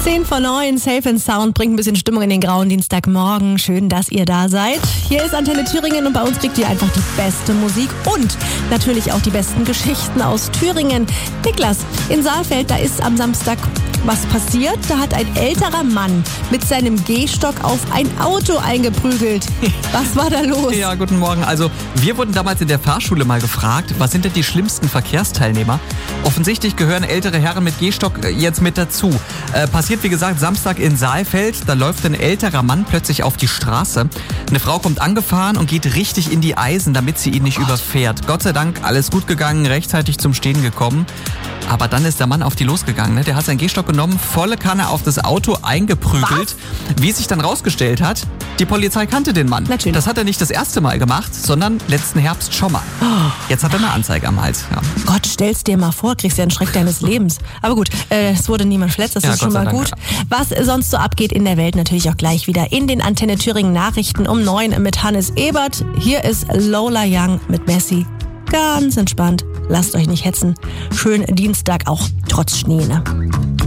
10:09, Safe and Sound bringt ein bisschen Stimmung in den grauen Dienstagmorgen. Schön, dass ihr da seid. Hier ist Antenne Thüringen und bei uns kriegt ihr einfach die beste Musik und natürlich auch die besten Geschichten aus Thüringen. Niklas, in Saalfeld, da ist am Samstag was passiert. Da hat ein älterer Mann mit seinem Gehstock auf ein Auto eingeprügelt. Was war da los? Ja, guten Morgen. Also, wir wurden damals in der Fahrschule mal gefragt, was sind denn die schlimmsten Verkehrsteilnehmer? Offensichtlich gehören ältere Herren mit Gehstock jetzt mit dazu. Passiert, wie gesagt, Samstag in Saalfeld. Da läuft ein älterer Mann plötzlich auf die Straße. Eine Frau kommt angefahren und geht richtig in die Eisen, damit sie ihn nicht überfährt. Gott sei Dank, alles gut gegangen, rechtzeitig zum Stehen gekommen. Aber dann ist der Mann auf die losgegangen. Ne? Der hat seinen Gehstock genommen, volle Kanne auf das Auto eingeprügelt. Was? Wie es sich dann rausgestellt hat, die Polizei kannte den Mann. Natürlich. Das hat er nicht das erste Mal gemacht, sondern letzten Herbst schon mal. Jetzt hat er eine Anzeige am Hals. Ja. Gott, stell's dir mal vor, kriegst ja einen Schreck deines Lebens. Aber gut, es wurde niemand verletzt, das ist schon mal gut. Was sonst so abgeht in der Welt, natürlich auch gleich wieder in den Antenne Thüringen Nachrichten um 9 mit Hannes Ebert. Hier ist Lola Young mit Messi. Ganz entspannt, lasst euch nicht hetzen. Schönen Dienstag auch trotz Schnee, ne?